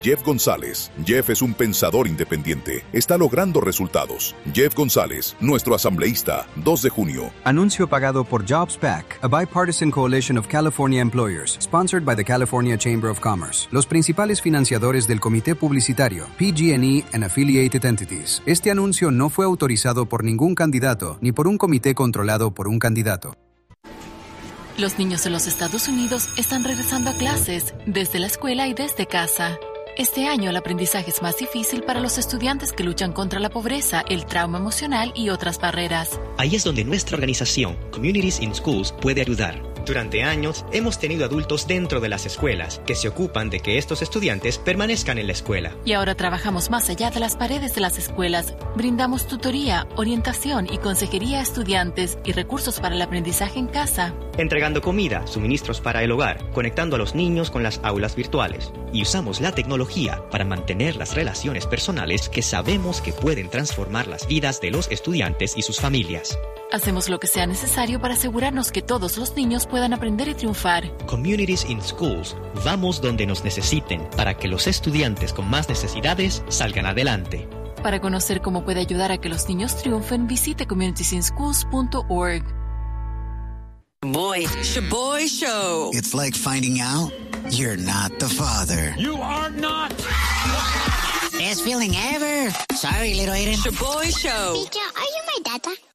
Jeff González. Jeff es un pensador independiente. Está logrando resultados. Jeff González, nuestro asambleísta, 2 de junio. Anuncio pagado por JobsPac, a bipartisan coalition of California employers, sponsored by the California Chamber of Commerce. Los principales financiadores del comité publicitario, PG&E and affiliated entities. Este anuncio no fue autorizado por ningún candidato, ni por un comité controlado por un candidato. Los niños en los Estados Unidos están regresando a clases, desde la escuela y desde casa. Este año el aprendizaje es más difícil para los estudiantes que luchan contra la pobreza, el trauma emocional y otras barreras. Ahí es donde nuestra organización, Communities in Schools, puede ayudar. Durante años hemos tenido adultos dentro de las escuelas que se ocupan de que estos estudiantes permanezcan en la escuela. Y ahora trabajamos más allá de las paredes de las escuelas. Brindamos tutoría, orientación y consejería a estudiantes y recursos para el aprendizaje en casa. Entregando comida, suministros para el hogar, conectando a los niños con las aulas virtuales. Y usamos la tecnología para mantener las relaciones personales que sabemos que pueden transformar las vidas de los estudiantes y sus familias. Hacemos lo que sea necesario para asegurarnos que todos los niños puedan aprender y triunfar. Communities in Schools. Vamos donde nos necesiten para que los estudiantes con más necesidades salgan adelante. Para conocer cómo puede ayudar a que los niños triunfen, visite communitiesinsschools.org. Boy, Shaboy Show. It's like finding out you're not the father. You are not. Best feeling ever. Sorry, little Aiden. Shaboy Show. Teacher, are you my data?